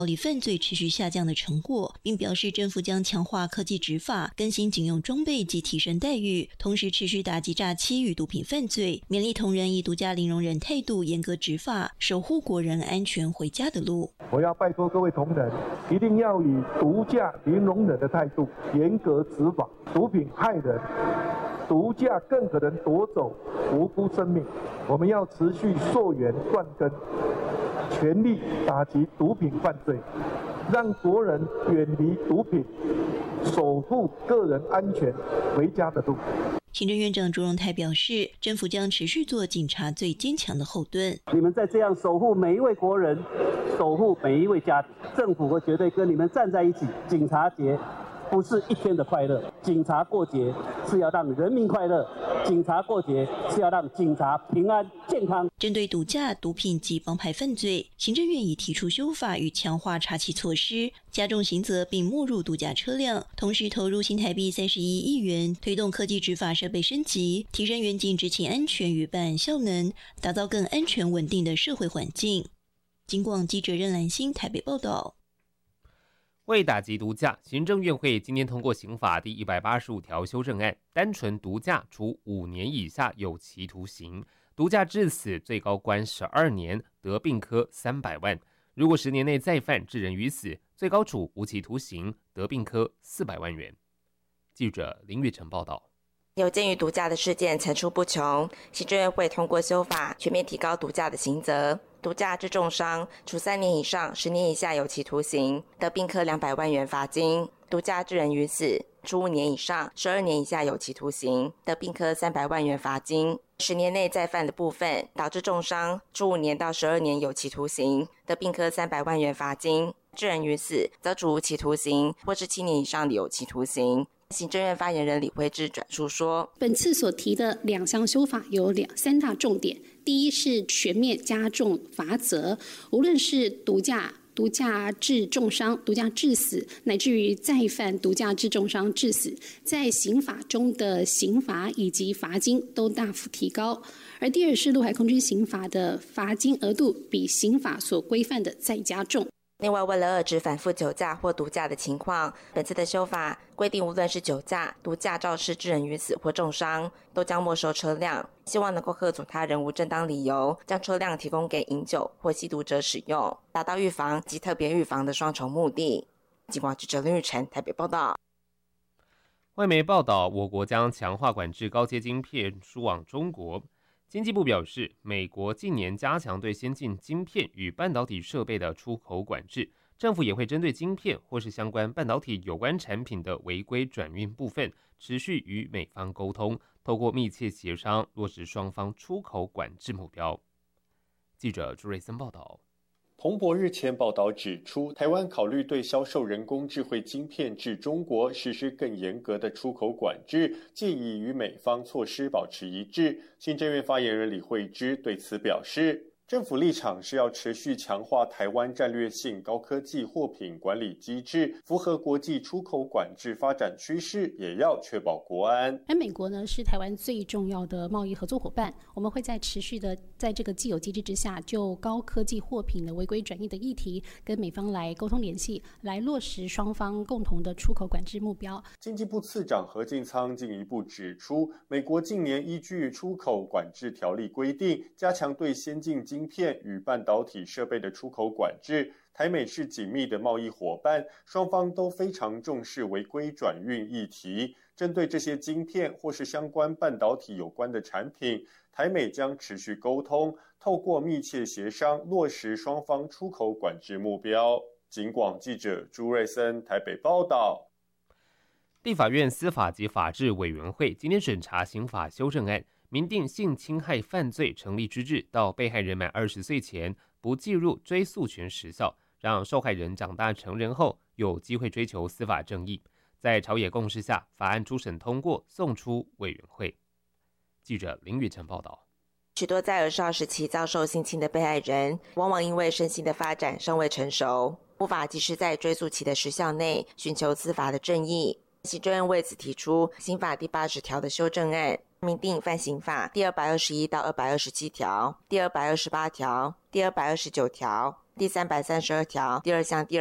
暴力犯罪持续下降的成果，并表示政府将强化科技执法，更新警用装备及提升待遇，同时持续打击诈欺与毒品犯罪，勉励同仁以独家零容忍态度严格执法，守护国人安全回家的路。 我要拜托各位同仁，一定要以独家零容忍的态度严格执法。毒品害人，毒驾更可能夺走无辜生命。我们要持续溯源断根，全力打击毒品犯罪，让国人远离毒品，守护个人安全回家的路。 行政院长朱荣泰表示，政府将持续做警察最坚强的后盾。 你们在这样守护每一位国人，守护每一位家庭，政府会绝对跟你们站在一起。警察节不是一天的快乐，警察过节是要让人民快乐，警察过节是要让警察平安健康。 针对毒驾、毒品及帮派犯罪，行政院已提出修法与强化查缉措施，加重刑责并没入毒驾车辆，同时投入新台币31亿元，推动科技执法设备升级，提升员警执勤安全与办案效能，打造更安全稳定的社会环境。警广记者任兰心台北报道。 为打击毒驾，行政院会今天通过刑法第185条修正案，单纯毒驾处5年以下有期徒刑，毒驾致死最高关12年，得并科300万；如果10年内再犯致人于死，最高处无期徒刑，得并科400万元。记者林月成报道。 有鉴于毒驾的事件层出不穷，行政院会通过修法，全面提高毒驾的刑责。毒驾致重伤，处3年以上10年以下有期徒刑，得并科200万元罚金；毒驾致人于死，处5年以上12年以下有期徒刑，得并科300万元罚金。10年内再犯的部分，导致重伤，处5年到12年有期徒刑，得并科300万元罚金；致人于死，则处无期徒刑或是7年以上的有期徒刑。行政院发言人李惠智转述说， 本次所提的2项修法有3大重点。第一是全面加重罚则，无论是毒驾致重伤、毒驾致死，乃至于再犯毒驾致重伤致死，在刑法中的刑罚以及罚金都大幅提高。而第二是陆海空军刑法的罚金额度比刑法所规范的再加重。 另外，为了遏制反复酒驾或毒驾的情况，本次的修法规定，无论是酒驾、毒驾肇事致人于死或重伤，都将没收车辆，希望能够吓阻他人无正当理由将车辆提供给饮酒或吸毒者使用，达到预防及特别预防的双重目的。警广记者林玉成台北报道。 外媒报道，我国将强化管制高阶晶片输往中国。经济部表示，美国近年加强对先进晶片与半导体设备的出口管制，政府也会针对晶片或是相关半导体有关产品的违规转运部分，持续与美方沟通，透过密切协商落实双方出口管制目标。记者朱瑞森报道。 彭博日前报道指出，台湾考虑对销售人工智慧晶片至中国实施更严格的出口管制，建议与美方措施保持一致。行政院发言人李惠芝对此表示，政府立场是要持续强化台湾战略性高科技货品管理机制，符合国际出口管制发展趋势，也要确保国安。 而美国呢，是台湾最重要的贸易合作伙伴，我们会在持续的在这个既有机制之下，就高科技货品的违规转移的议题，跟美方来沟通联系，来落实双方共同的出口管制目标。 经济部次长何进仓进一步指出，美国近年依据出口管制条例规定，加强对先进晶片与半导体设备的出口管制。台美是紧密的贸易伙伴，双方都非常重视违规转运议题。针对这些晶片或是相关半导体有关的产品，台美将持续沟通，透过密切协商，落实双方出口管制目标。警广记者朱瑞森台北报道。 立法院司法及法制委员会今天审查刑法修正案，明定性侵害犯罪成立之日到被害人满20岁前不计入追诉权时效，让受害人长大成人后有机会追求司法正义。在朝野共识下，法案初审通过，送出委员会。记者林宇成报道。 许多在儿少时期遭受性侵的被害人，往往因为身心的发展尚未成熟，无法及时在追诉期的时效内寻求司法的正义。行政院为此提出刑法第80条的修正案，明定犯刑法第221到227条、第228条、第229条、 第332条第2项第